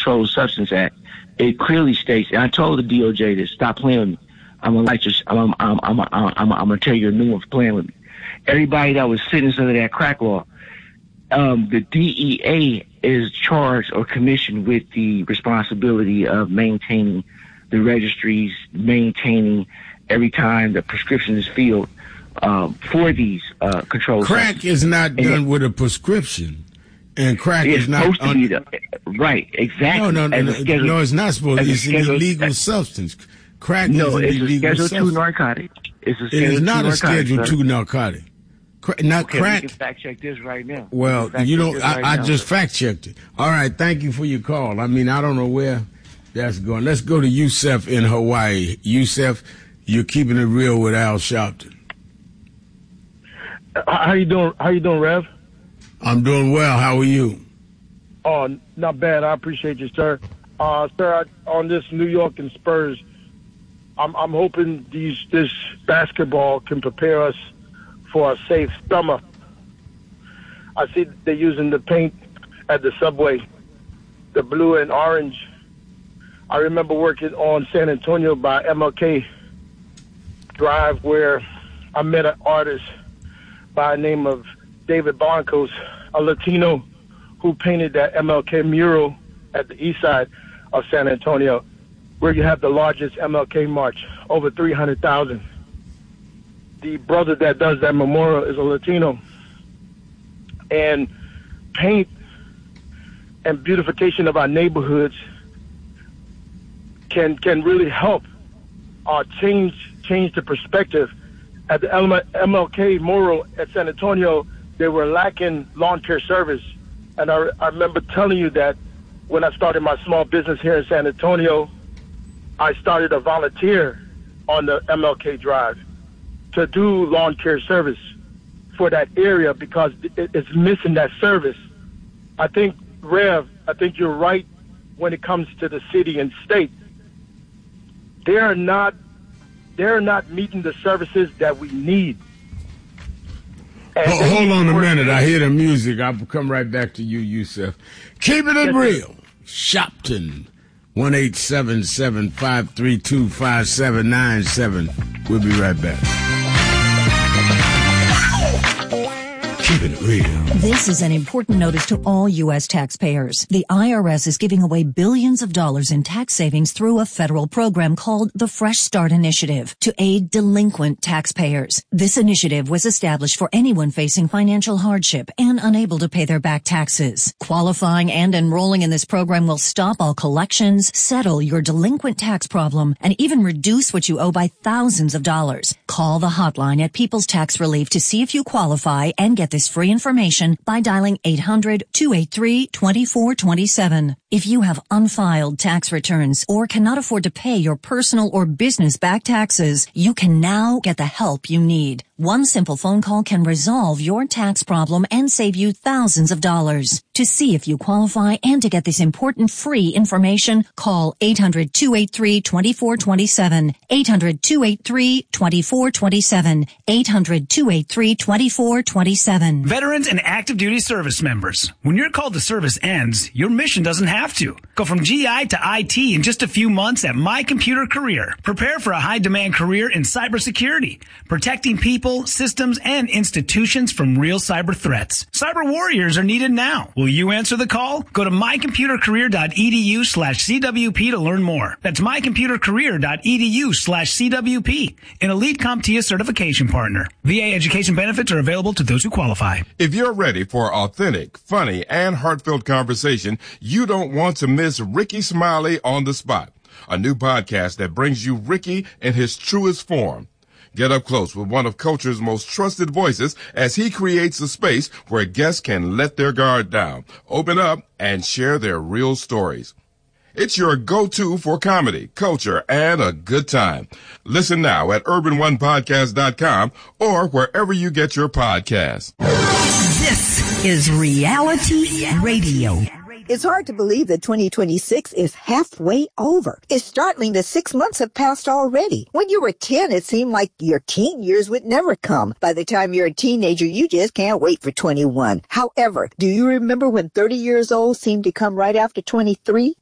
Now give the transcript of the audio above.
Controlled Substance Act, it clearly states, and I told the DOJ to stop playing with me. I'm gonna tell you a new one for playing with me. Everybody that was sentenced under that crack law, the DEA is charged or commissioned with the responsibility of maintaining the registries, maintaining every time the prescription is filled for these controlled crack substances. Is not done with a prescription. And crack is not supposed to be right, exactly. No, it's not supposed to be. It's an illegal substance. Crack is an illegal substance. It's a Schedule 2 narcotic. It is not a Schedule 2 narcotic. Not crack. We can fact check this right now. Well, you know, I just fact checked it. All right, thank you for your call. I mean, I don't know where that's going. Let's go to Yusef in Hawaii. Yusef, you're keeping it real with Al Sharpton. How you doing? Rev? I'm doing well. How are you? Oh, not bad. I appreciate you, sir. Sir, on this New York and Spurs, I'm hoping this basketball can prepare us for a safe summer. I see they're using the paint at the subway, the blue and orange. I remember working on San Antonio by MLK Drive where I met an artist by the name of David Blancos, a Latino who painted that MLK mural at the east side of San Antonio, where you have the largest MLK march, over 300,000. The brother that does that memorial is a Latino. And paint and beautification of our neighborhoods can really help change the perspective. At the MLK mural at San Antonio, they were lacking lawn care service. And I remember telling you that when I started my small business here in San Antonio, I started a volunteer on the MLK Drive to do lawn care service for that area because it's missing that service. I think, Rev, you're right when it comes to the city and state. They're not meeting the services that we need. Hold on a minute. I hear the music. I'll come right back to you, Yusef. Keeping it real. Shopton. 1-877-532-5797. We'll be right back. Keeping it real. This is an important notice to all U.S. taxpayers. The IRS is giving away billions of dollars in tax savings through a federal program called the Fresh Start Initiative to aid delinquent taxpayers. This initiative was established for anyone facing financial hardship and unable to pay their back taxes. Qualifying and enrolling in this program will stop all collections, settle your delinquent tax problem, and even reduce what you owe by thousands of dollars. Call the hotline at People's Tax Relief to see if you qualify and get this free information by dialing 800-283-2427. If you have unfiled tax returns or cannot afford to pay your personal or business back taxes, you can now get the help you need. One simple phone call can resolve your tax problem and save you thousands of dollars. To see if you qualify and to get this important free information, call 800-283-2427, 800-283-2427, 800-283-2427. Veterans and active duty service members, when your call to service ends, your mission doesn't have to. Go from GI to IT in just a few months at My Computer Career. Prepare for a high-demand career in cybersecurity, protecting people, systems, and institutions from real cyber threats. Cyber warriors are needed now. Will you answer the call? Go to mycomputercareer.edu/CWP to learn more. That's mycomputercareer.edu/CWP, an elite CompTIA certification partner. VA education benefits are available to those who qualify. If you're ready for authentic, funny, and heartfelt conversation, you don't want to miss Ricky Smiley on the Spot, a new podcast that brings you Ricky in his truest form. Get up close with one of culture's most trusted voices as he creates a space where guests can let their guard down, open up, and share their real stories. It's your go-to for comedy, culture, and a good time. Listen now at urbanonepodcast.com or wherever you get your podcasts. This is Reality Radio. It's hard to believe that 2026 is halfway over. It's startling that 6 months have passed already. When you were 10, it seemed like your teen years would never come. By the time you're a teenager, you just can't wait for 21. However, do you remember when 30 years old seemed to come right after 23?